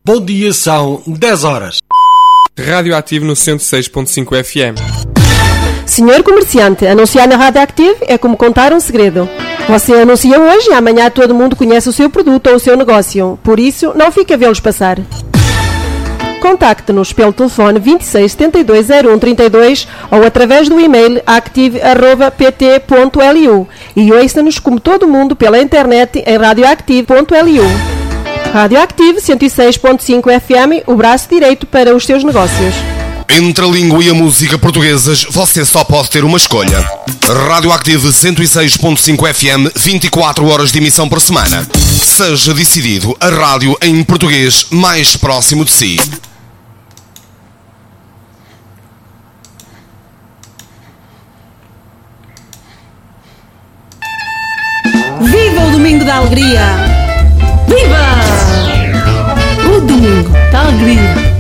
Bom dia, são 10 horas. Radioativo no 106.5 FM. Senhor comerciante, anunciar na Radioactive é como contar um segredo. Você anuncia hoje e amanhã todo mundo conhece o seu produto ou o seu negócio. Por isso, não fique a vê-los passar. Contacte-nos pelo telefone 26 72 01 32 ou através do e-mail active@pt.lu e ouça-nos como todo mundo pela internet em radioactive.lu. Radioactive 106.5 FM, o braço direito para os seus negócios. Entre a língua e a música portuguesas, você só pode ter uma escolha. Radioactive 106.5 FM, 24 horas de emissão por semana. Seja decidido a rádio em português mais próximo de si. Viva o Domingo da Alegria! Viva! O Domingo da Alegria!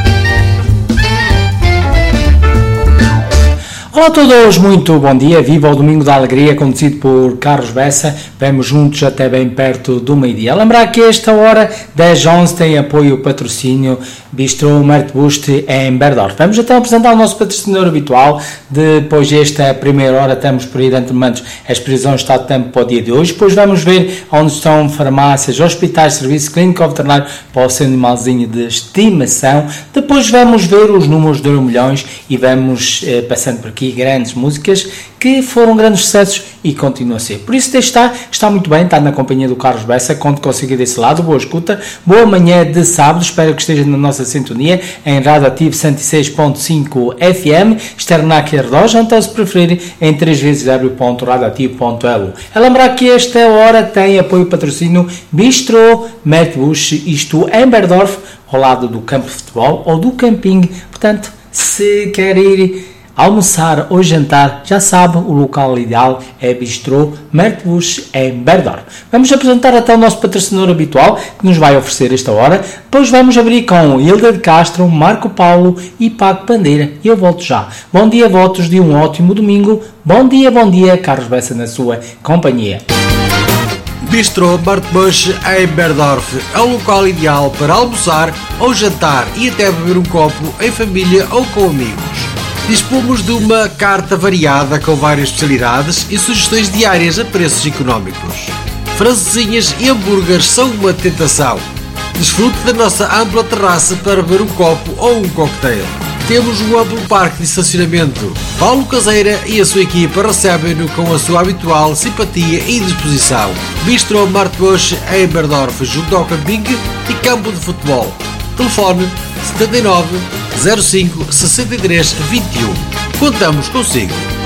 Olá a todos, muito bom dia, viva o Domingo da Alegria, conduzido por Carlos Bessa, vamos juntos até bem perto do meio-dia. Lembrar que esta hora, 10h11, tem apoio patrocínio Bistrô Mertbust em Berdorf. Vamos então apresentar o nosso patrocinador habitual, depois desta primeira hora temos por aí de antementes as previsões de estado de tempo para o dia de hoje, depois vamos ver onde estão farmácias, hospitais, serviço clínico veterinário para o seu animalzinho de estimação, depois vamos ver os números de Euromilhões e vamos passando por aqui grandes músicas que foram grandes sucessos e continuam a ser. Por isso está muito bem, está na companhia do Carlos Bessa, conto consigo desse lado, boa escuta, boa manhã de sábado, espero que esteja na nossa sintonia em Radioativo 106.5 FM, externa aqui a redor, então se preferir em 3w.radioativo.lu. É lembrar que esta hora tem apoio patrocínio Bistrô Mertbust, isto em Berdorf, ao lado do campo de futebol ou do camping, portanto, se quer ir almoçar ou jantar, já sabe, o local ideal é Bistrô Mertbust em Berdorf. Vamos apresentar até o nosso patrocinador habitual, que nos vai oferecer esta hora, depois vamos abrir com Hilda de Castro, Marco Paulo e Paco Bandeira, e eu volto já. Bom dia, votos de um ótimo domingo, bom dia, Carlos Bessa na sua companhia. Bistrô Mertbust em Berdorf é o local ideal para almoçar ou jantar e até beber um copo em família ou com amigos. Dispomos de uma carta variada com várias especialidades e sugestões diárias a preços económicos. Francesinhas e hambúrgueres são uma tentação. Desfrute da nossa ampla terraça para beber um copo ou um cocktail. Temos um amplo parque de estacionamento. Paulo Caseira e a sua equipa recebem-no com a sua habitual simpatia e disposição. Bistrô Mertbust em Berdorf, junto ao camping e campo de futebol. Telefone 79 05 63 21. Contamos consigo.